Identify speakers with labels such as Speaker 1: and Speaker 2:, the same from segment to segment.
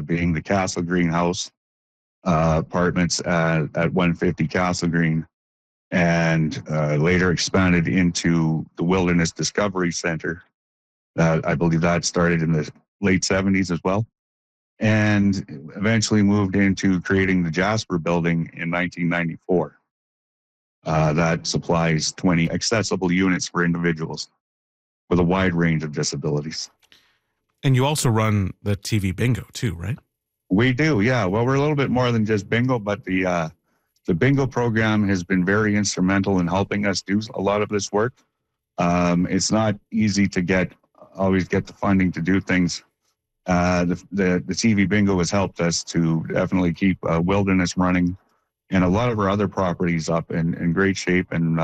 Speaker 1: being the Castle Greenhouse apartments at 150 Castle Green, and later expanded into the Wilderness Discovery Center. I believe that started in the late 70s as well, and eventually moved into creating the Jasper Building in 1994. That supplies 20 accessible units for individuals with a wide range of disabilities.
Speaker 2: And you also run the TV bingo too, right?
Speaker 1: We do, yeah. Well, we're a little bit more than just bingo, but the bingo program has been very instrumental in helping us do a lot of this work. It's not easy to always get the funding to do things. The TV bingo has helped us to definitely keep Wilderness running, and a lot of our other properties up in great shape and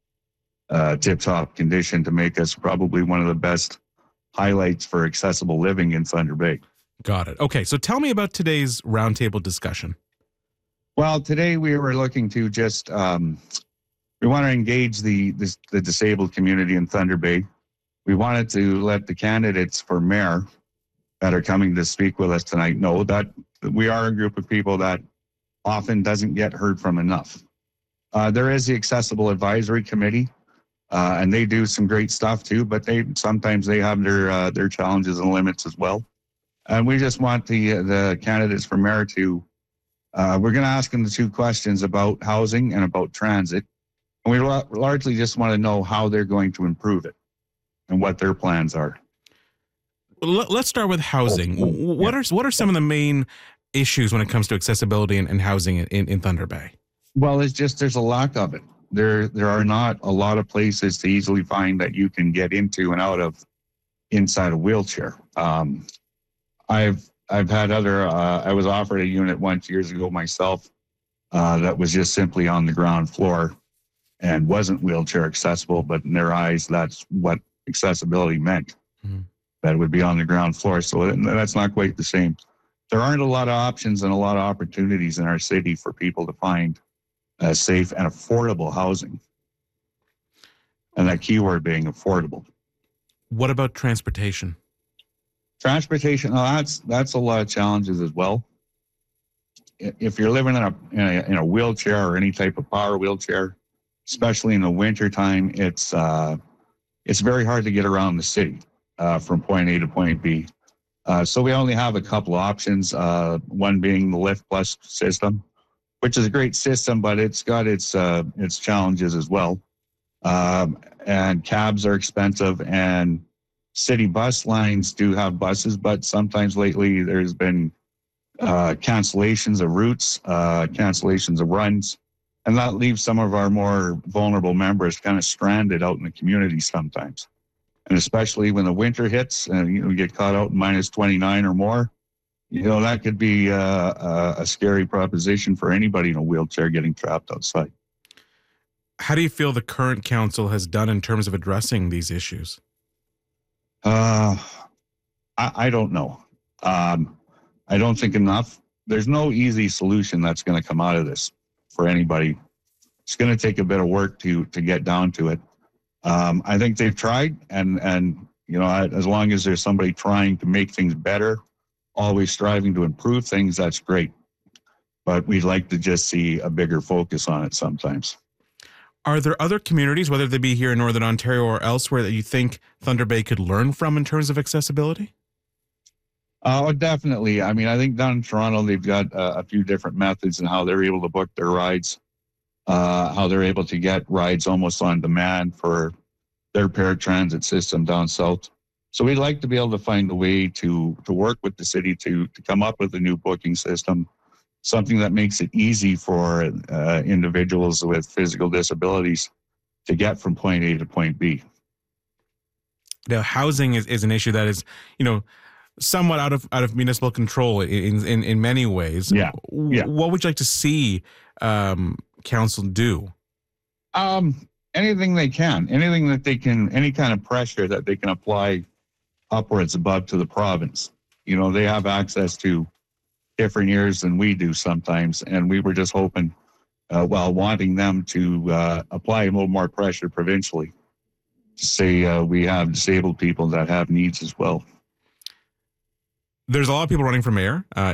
Speaker 1: tip-top condition to make us probably one of the best highlights for accessible living in Thunder Bay.
Speaker 2: Got it. Okay, so tell me about today's roundtable discussion.
Speaker 1: Well, today we were looking to just, we want to engage the disabled community in Thunder Bay. We wanted to let the candidates for mayor that are coming to speak with us tonight know that we are a group of people that often doesn't get heard from enough. There is the Accessible Advisory Committee, and they do some great stuff too, but sometimes they have their challenges and limits as well. And we just want the candidates for mayor to, we're going to ask them the two questions about housing and about transit. And we largely just want to know how they're going to improve it and what their plans are.
Speaker 2: Let's start with housing. What are some of the main issues when it comes to accessibility and housing in Thunder Bay? Well,
Speaker 1: there's a lack of it. There are not a lot of places to easily find that you can get into and out of inside a wheelchair. I've had I was offered a unit once years ago myself that was just simply on the ground floor and wasn't wheelchair accessible, but in their eyes, that's what accessibility meant. Mm-hmm. That it would be on the ground floor. So that's not quite the same. There aren't a lot of options and a lot of opportunities in our city for people to find safe and affordable housing. And that keyword being affordable.
Speaker 2: What about transportation?
Speaker 1: Transportation, that's a lot of challenges as well. If you're living in a wheelchair or any type of power wheelchair, especially in the wintertime, it's very hard to get around the city from point A to point B. So we only have a couple options, one being the Lyft Plus system, which is a great system, but it's got its challenges as well. And cabs are expensive, and city bus lines do have buses, but sometimes lately there's been cancellations of routes, cancellations of runs, and that leaves some of our more vulnerable members kind of stranded out in the community sometimes. And especially when the winter hits and you get caught out in minus 29 or more, that could be a scary proposition for anybody in a wheelchair getting trapped outside.
Speaker 2: How do you feel the current council has done in terms of addressing these issues?
Speaker 1: I don't know. I don't think enough. There's no easy solution that's going to come out of this for anybody. It's going to take a bit of work to get down to it. I think they've tried, and as long as there's somebody trying to make things better, always striving to improve things, that's great. But we'd like to just see a bigger focus on it sometimes.
Speaker 2: Are there other communities, whether they be here in Northern Ontario or elsewhere, that you think Thunder Bay could learn from in terms of accessibility?
Speaker 1: Definitely. I mean, I think down in Toronto, they've got a few different methods in how they're able to book their rides, how they're able to get rides almost on demand for their paratransit system down south. So we'd like to be able to find a way to work with the city to come up with a new booking system, something that makes it easy for individuals with physical disabilities to get from point A to point B.
Speaker 2: Now, housing is an issue that is, somewhat out of municipal control in many ways.
Speaker 1: Yeah.
Speaker 2: What would you like to see council do?
Speaker 1: Anything they can, anything that they can, any kind of pressure that they can apply upwards above to the province. They have access to different ears than we do sometimes, and we were just hoping, wanting them to apply a little more pressure provincially to say we have disabled people that have needs as well.
Speaker 2: There's a lot of people running for mayor